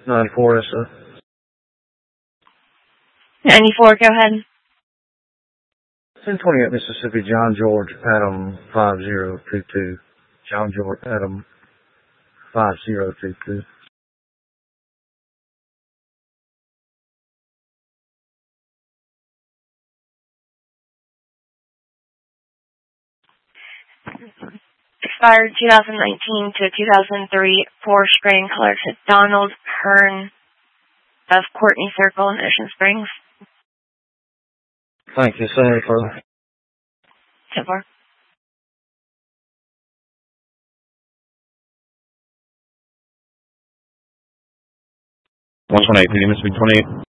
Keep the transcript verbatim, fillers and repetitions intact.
ninety-four, yes, sir. ninety-four, go ahead. ten twenty-eight, Mississippi, John George, Adam five zero two two. John George, Adam five zero two two. Expired two thousand nineteen to two thousand three, Porsche gray in color to Donald Hearn of Courtney Circle in Ocean Springs. Thank you, sir, for So far. one twenty-eight, Mississippi twenty-eight.